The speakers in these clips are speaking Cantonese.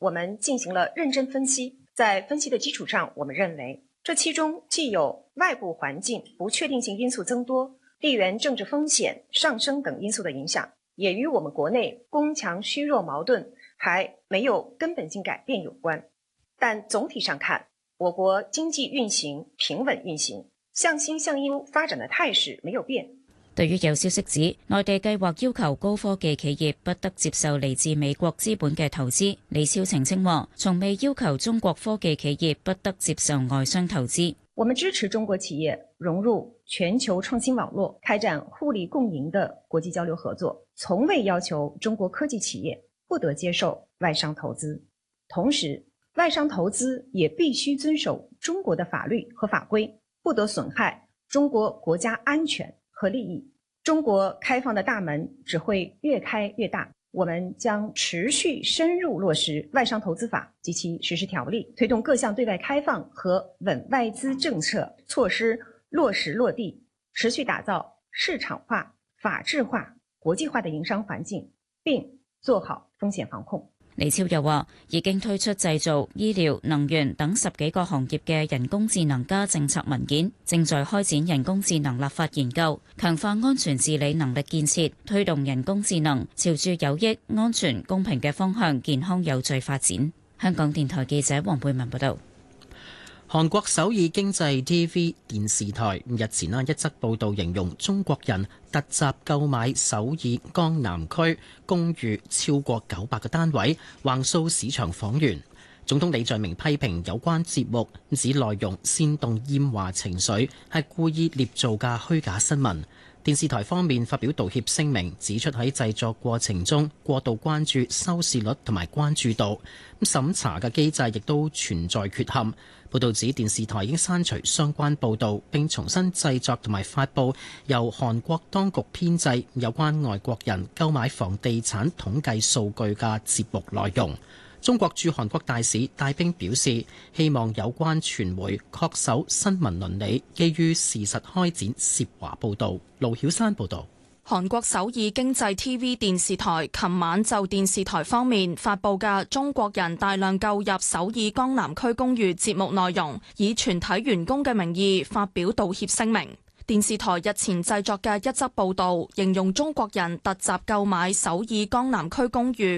我們進行了認真分析，在分析的基礎上，我們認為這其中既有外部環境不確定性因素增多、地緣政治風險上升等因素的影響，也與我們國內攻強虛弱矛盾還沒有根本性改變有關。但總體上看，我國經濟運行平穩運行，向新向優發展的態勢沒有變。 對於有消息指內地計劃要求高科技企業不得接受嚟自美國資本嘅投資，李超澄清話，從未要求中國科技企業不得接受外商投資。 我們支持中國企業融入全球創新網絡，開展互利共贏的國際交流合作，從未要求中國科技企業不得接受外商投資。同時，外商投資也必須遵守中國的法律和法規，不得損害中國國家安全和利益。中國開放的大門只會越開越大，我們將持續深入落實外商投資法及其實施條例，推動各項對外開放和穩外資政策措施落實落地，持續打造市場化、法治化、國際化的營商環境，並做好風險防控。 李超又話，已經推出製造、醫療、能源等10幾個行業嘅人工智能加政策文件，正在開展人工智能立法研究，強化安全治理能力建設，推動人工智能朝住有益、安全、公平嘅方向健康有序發展。香港電台記者黃貝文報道。 韓國首爾經濟 TV 電視台日前一則報道形容中國人突襲購買首爾江南區公寓超過900個單位，橫掃市場房源。總統李在明批評有關節目指內容煽動厭華情緒，係故意捏造嘅虛假新聞。電視台方面發表道歉聲明，指出喺製作過程中過度關注收視率同埋關注度，審查嘅機制亦都存在缺陷。報導指電視台已經刪除相關報導，並重新製作同埋發布由韓國當局編製有關外國人購買房地產統計數據嘅節目內容。中國駐韓國大使戴兵表示，希望有關傳媒恪守新聞倫理，基於事實開展涉華報導。盧曉山報導。 韓國首爾經濟 TV 電視台琴晚就電視台方面發布嘅中國人大量購入首爾江南區公寓節目內容，以全體員工嘅名義發表道歉聲明。電視台日前製作嘅一則報導，形容中國人突襲購買首爾江南區公寓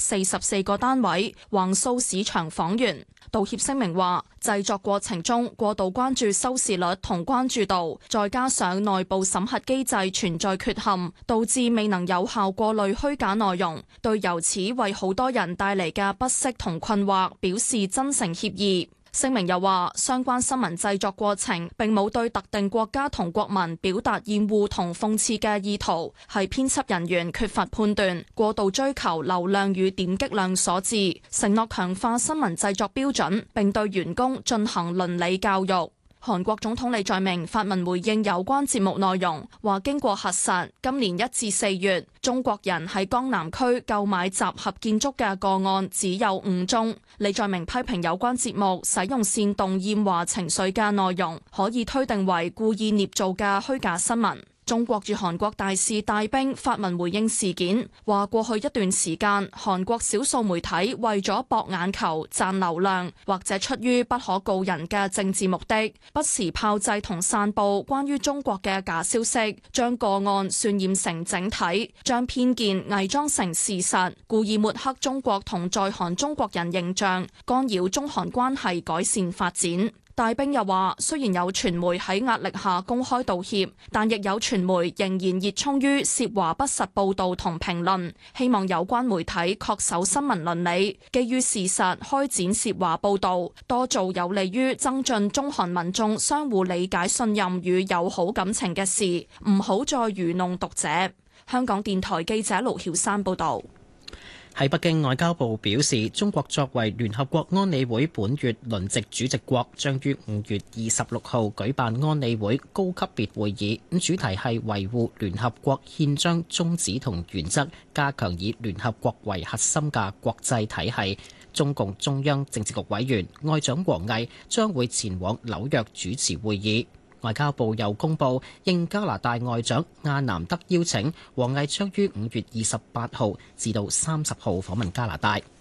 944個單位，橫掃市場房源。道歉聲明話，製作過程中過度關注收視率同關注度，再加上內部審核機制存在缺陷，導致未能有效過濾虛假內容，對由此為好多人帶嚟嘅不適同困惑表示真誠歉意。聲明又話，相關新聞製作過程並冇對特定國家同國民表達厭惡同諷刺嘅意圖，係編輯人員缺乏判斷、過度追求流量與點擊量所致，承諾強化新聞製作標準，並對員工進行倫理教育。韓國總統李在明發文回應有關節目內容，話經過核實，今年1至4月，中國人喺江南區購買集合建築嘅個案只有5宗。李在明批評有關節目使用煽動厭華情緒嘅內容，可以推定為故意捏造嘅虛假新聞。中國駐韓國大使戴兵發文回應事件，話過去一段時間，韓國少數媒體為咗博眼球、賺流量，或者出於不可告人嘅政治目的，不時炮製同散佈關於中國嘅假消息，將個案渲染成整體，將偏見偽裝成事實，故意抹黑中國同在韓中國人形象，干擾中韓關係改善發展。戴兵又話，雖然有傳媒喺壓力下公開道歉，但亦有傳媒仍然熱衷於涉華不實報導同評論，希望有關媒體恪守新聞倫理，基於事實開展涉華報導，多做有利於增進中韓民眾相互理解、信任與友好感情嘅事，唔好再愚弄讀者。香港電台記者盧曉山報導。 喺北京，外交部表示，中國作為聯合國安理會本月輪值主席國，將於5月26號舉辦安理會高級別會議，主題係維護聯合國憲章宗旨同原則，加強以聯合國為核心嘅國際體系。中共中央政治局委員外長王毅將會前往紐約主持會議。外交部又公布，應加拿大外長亞南德邀請，王毅將於5月28號至到30號訪問加拿大。